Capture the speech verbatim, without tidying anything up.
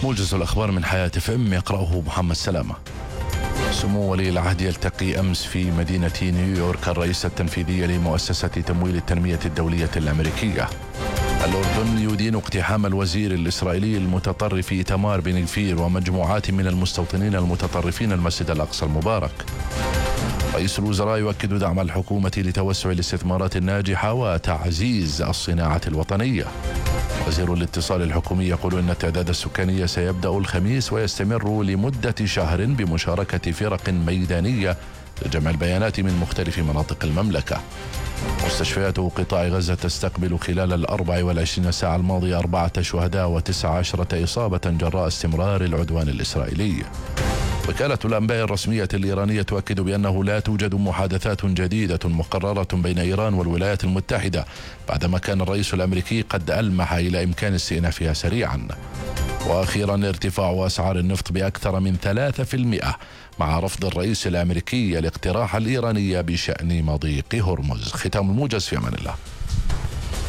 موجز الأخبار من حياة اف ام يقرأه محمد سلامة. سمو ولي العهد يلتقي أمس في مدينة نيويورك الرئيس التنفيذي لمؤسسة تمويل التنمية الدولية الأمريكية. الأردن يدين اقتحام الوزير الإسرائيلي المتطرف إيتمار بن غفير ومجموعات من المستوطنين المتطرفين المسجد الأقصى المبارك. رئيس الوزراء يؤكد دعم الحكومة لتوسع الاستثمارات الناجحة وتعزيز الصناعة الوطنية. وزير الاتصال الحكومي يقول إن التعداد السكاني سيبدأ الخميس ويستمر لمدة شهر بمشاركة فرق ميدانية لجمع البيانات من مختلف مناطق المملكة. مستشفيات قطاع غزة تستقبل خلال الأربع والعشرين ساعة الماضية أربعة شهداء وتسع عشرة إصابة جراء استمرار العدوان الإسرائيلي. وكالة الأنباء الرسمية الإيرانية تؤكد بأنه لا توجد محادثات جديدة مقررة بين إيران والولايات المتحدة بعدما كان الرئيس الأمريكي قد ألمح إلى إمكان استئنافها سريعا. وأخيرا ارتفاع أسعار النفط بأكثر من ثلاثة بالمئة مع رفض الرئيس الأمريكي الاقتراح الإيراني بشأن مضيق هرمز. ختام الموجز، في أمان الله.